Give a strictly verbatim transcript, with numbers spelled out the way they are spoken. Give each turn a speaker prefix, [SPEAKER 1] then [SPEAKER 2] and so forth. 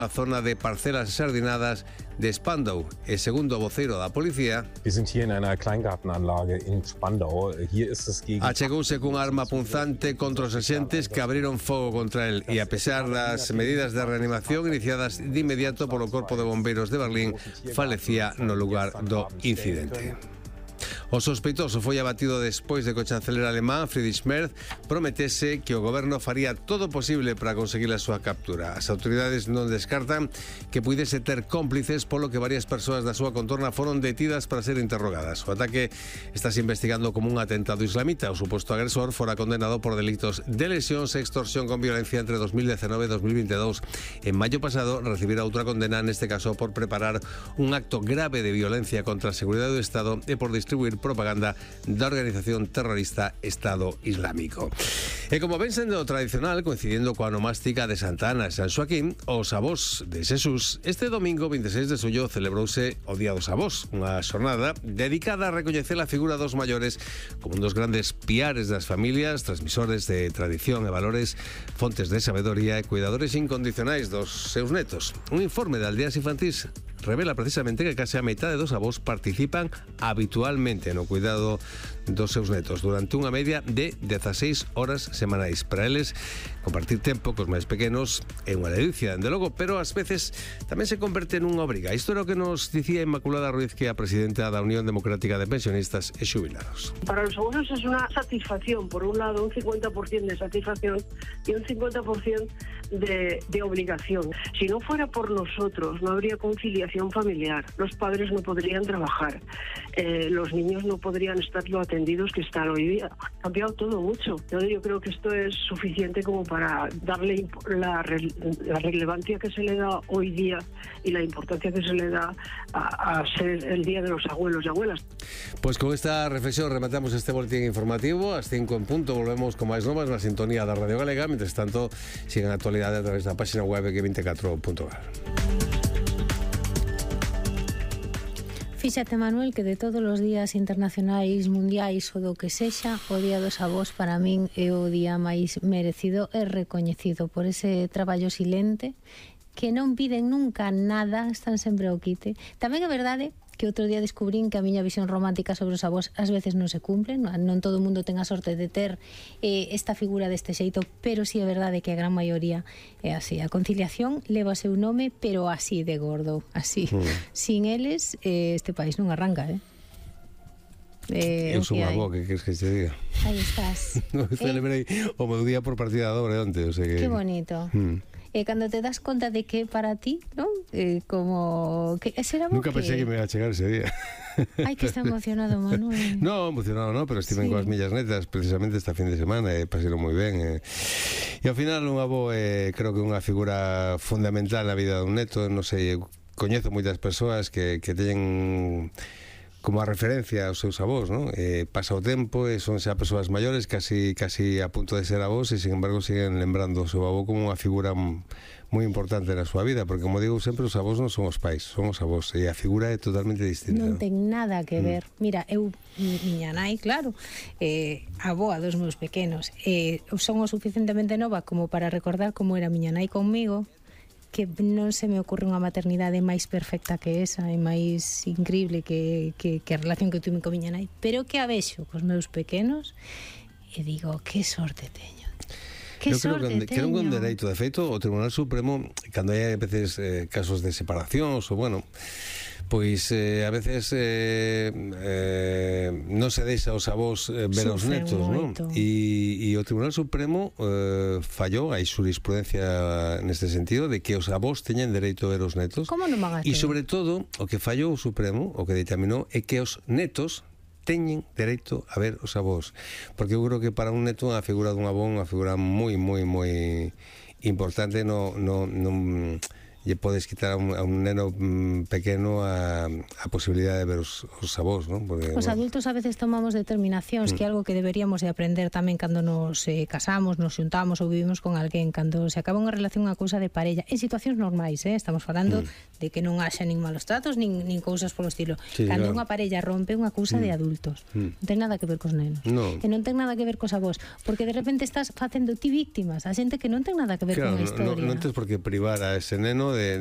[SPEAKER 1] a zona de parcelas sardinadas de Spandau. E segundo o voceiro da policía,
[SPEAKER 2] Wir sind hier in einer Kleingartenanlage in Spandau. Hier ist es gegen
[SPEAKER 1] achegouse cun arma punzante contra os axentes que abriron fogo contra el e a pesar das medidas de reanimación iniciadas de inmediato polo Corpo de Bombeiros de Berlín, falecía no lugar do incidente. O sospeitoso foi abatido despois de que o chanceler alemán Friedrich Merz prometese que o goberno faría todo o posible para conseguir a súa captura. As autoridades non descartan que puidese ter cómplices, polo que varias persoas da súa contorna foron detidas para ser interrogadas. O ataque estáse investigando como un atentado islamita. O suposto agresor fora condenado por delitos de lesións e extorsión con violencia entre dos mil diecinueve e dos mil veintidós. En maio pasado recibira outra condena, neste caso por preparar un acto grave de violencia contra a seguridade do Estado e por distribuir propaganda da organización terrorista Estado Islámico. E como ven sendo tradicional, coincidindo coa onomástica de Santa Ana e San Xoaquín, os avós de Xesús, este domingo veintiséis de xullo celebrouse o Día dos Avós, unha xornada dedicada a recoñecer a figura dos maiores como un dos grandes piares das familias, transmisores de tradición e valores, fontes de sabedoría e cuidadores incondicionais dos seus netos. Un informe de Aldeas Infantís revela precisamente que case a metade dos avós participan habitualmente no cuidado dos seus netos durante unha media de dezaseis horas semanais. Para eles, compartir tempo cos máis pequenos é unha delicia, dende logo, pero ás veces tamén se converte nunha obriga. Isto era o que nos dicía Inmaculada Ruiz, que é a presidenta da Unión Democrática de Pensionistas e Xubilados.
[SPEAKER 3] Para los abuelos es una satisfacción, por un lado un cincuenta por ciento de satisfacción y un cincuenta por ciento de, de obligación. Si no fuera por nosotros, no habría conciliación familiar, los padres no podrían trabajar, eh, los niños no podrían estar lo atendidos que están hoy día. Ha cambiado todo mucho. Yo, yo creo que esto es suficiente como para darle la, la relevancia que se le da hoy día y la importancia que se le da a, a ser el Día de los Abuelos y Abuelas.
[SPEAKER 1] Pues con esta reflexión rematamos este boletín informativo. Ás cinco en punto volvemos con máis novas na sintonía da Radio Galega. Mientras tanto, sigan a actualidade a través da página web que veinticuatro punto gal.
[SPEAKER 4] Fíxate, Manuel, que de todos os días internacionais, mundiais ou do que sexa, o Día dos Avós para min é o día máis merecido e recoñecido por ese traballo silente que non piden nunca nada, están sempre ao quite. Tamén é verdade que outro día descubrín que a miña visión romántica sobre os avós ás veces non se cumple, non, non todo o mundo ten a sorte de ter eh, esta figura deste xeito, pero sí é verdade que a gran maioría é así. A conciliación leva o seu nome, pero así de gordo, así. Mm. Sin eles, eh, este país non arranca, eh? Eh,
[SPEAKER 1] eu sou avó, que queres que te diga?
[SPEAKER 4] Aí estás.
[SPEAKER 1] No, celebrei eh? o meu día por partida dobre onte, o sea que...
[SPEAKER 4] Que bonito. Mm. E eh, cando te das conta de que para ti, non? Eh, como... Que, será
[SPEAKER 1] Nunca
[SPEAKER 4] que...
[SPEAKER 1] pensei que me iba a chegar ese día.
[SPEAKER 4] Ai, que está emocionado, Manuel.
[SPEAKER 1] No, emocionado no, pero estiven sí. coas millas netas precisamente esta fin de semana e pasaron moi ben. E, e ao final un avó eh, creo que é unha figura fundamental na vida dun neto. Non sei, coñezo moitas persoas que, que teñen como a referencia aos seus avós, non? Eh, pasa o tempo e son xa persoas maiores, casi casi a punto de ser avós, e sin embargo siguen lembrando o seu avó como unha figura moi importante na súa vida, porque como digo sempre, os avós non son os pais, son os avós, e a figura é totalmente distinta.
[SPEAKER 4] Non ten nada que ver. Mm. Mira, eu, miña nai, claro, eh, avoa dos meus pequenos, eh, son o suficientemente nova como para recordar como era miña nai conmigo, que non se me ocorre unha maternidade máis perfecta que esa e máis increíble que, que, que a relación que tuve con miña nai, pero que a vexo cos meus pequenos e digo, que sorte teño. Que
[SPEAKER 1] Eu creo
[SPEAKER 4] sorte
[SPEAKER 1] que,
[SPEAKER 4] teño.
[SPEAKER 1] que non con dereito. De feito, o Tribunal Supremo, cando hai a veces eh, casos de separacións ou, bueno, pois eh, a veces eh, eh, non se deixa os avós eh, ver os netos, non? E, e o Tribunal Supremo eh, fallou, hai jurisprudencia neste sentido, de que os avós teñen dereito a ver os netos.
[SPEAKER 4] Como non van a ter?
[SPEAKER 1] E sobre todo, o que fallou o Supremo, o que determinou, é que os netos teñen dereito a ver os avós, porque eu creo que para un neto a figura dun avó é unha figura moi, moi, moi importante. No, no, no lle podes quitar a un, a un neno mm, pequeno a, a posibilidade de ver os, os avós, non? Porque,
[SPEAKER 4] os
[SPEAKER 1] bueno,
[SPEAKER 4] adultos a veces tomamos determinacións, mm. que é algo que deberíamos de aprender tamén cando nos eh, casamos, nos xuntamos ou vivimos con alguén, cando se acaba unha relación, unha cousa de parella, en situacións normais, eh? Estamos falando mm. de que non haxa nin malos tratos, nin, nin cousas polo estilo.
[SPEAKER 1] Sí,
[SPEAKER 4] cando
[SPEAKER 1] claro.
[SPEAKER 4] unha parella rompe, unha cousa mm. de adultos, mm. non ten nada que ver cos nenos,
[SPEAKER 1] no.
[SPEAKER 4] e non ten nada que ver cos avós, porque de repente estás facendo ti víctimas a xente que non ten nada que ver
[SPEAKER 1] claro,
[SPEAKER 4] con a historia.
[SPEAKER 1] Non, non tens por que privar a ese neno ¿no? De,